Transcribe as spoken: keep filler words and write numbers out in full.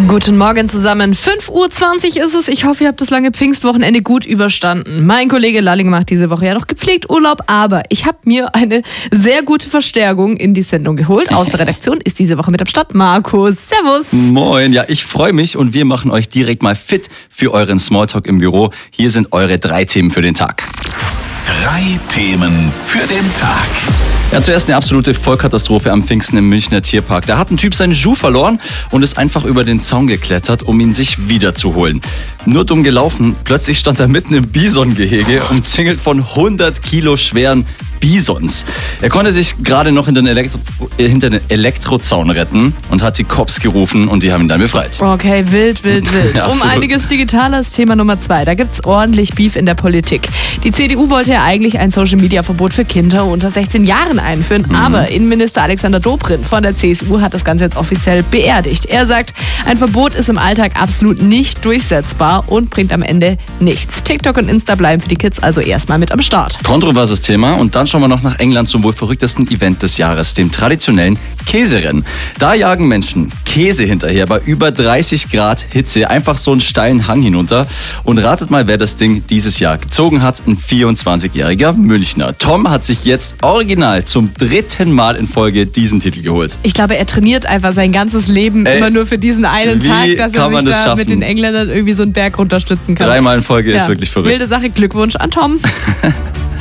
Guten Morgen zusammen. fünf Uhr zwanzig ist es. Ich hoffe, ihr habt das lange Pfingstwochenende gut überstanden. Mein Kollege Lalling macht diese Woche ja noch gepflegt Urlaub, aber ich habe mir eine sehr gute Verstärkung in die Sendung geholt. Aus der Redaktion ist diese Woche mit am Start Markus. Servus. Moin, ja, ich freue mich und wir machen euch direkt mal fit für euren Smalltalk im Büro. Hier sind eure drei Themen für den Tag. Drei Themen für den Tag. Ja, zuerst eine absolute Vollkatastrophe am Pfingsten im Münchner Tierpark. Da hat ein Typ seinen Schuh verloren und ist einfach über den Zaun geklettert, um ihn sich wiederzuholen. Nur dumm gelaufen, plötzlich stand er mitten im Bisongehege, umzingelt von hundert Kilo schweren Bisons. Er konnte sich gerade noch hinter den, Elektro- hinter den Elektrozaun retten und hat die Cops gerufen und die haben ihn dann befreit. Okay, wild, wild, wild. Ja, um absolut. einiges digitaler ist Thema Nummer zwei. Da gibt's ordentlich Beef in der Politik. Die C D U wollte ja eigentlich ein Social-Media-Verbot für Kinder unter sechzehn Jahren einführen, mhm. aber Innenminister Alexander Dobrindt von der C S U hat das Ganze jetzt offiziell beerdigt. Er sagt, ein Verbot ist im Alltag absolut nicht durchsetzbar und bringt am Ende nichts. TikTok und Insta bleiben für die Kids also erstmal mit am Start. Kontroverses Thema und dann schauen wir noch nach England zum wohl verrücktesten Event des Jahres, dem traditionellen Käserennen. Da jagen Menschen Käse hinterher bei über dreißig Grad Hitze, einfach so einen steilen Hang hinunter. Und ratet mal, wer das Ding dieses Jahr gezogen hat, ein vierundzwanzigjähriger Münchner. Tom hat sich jetzt original zum dritten Mal in Folge diesen Titel geholt. Ich glaube, er trainiert einfach sein ganzes Leben Ey, immer nur für diesen einen wie Tag, dass er kann sich man das da schaffen? mit den Engländern irgendwie so einen Berg runterstützen kann. Dreimal in Folge Ja, ist wirklich verrückt. wilde Sache, Glückwunsch an Tom.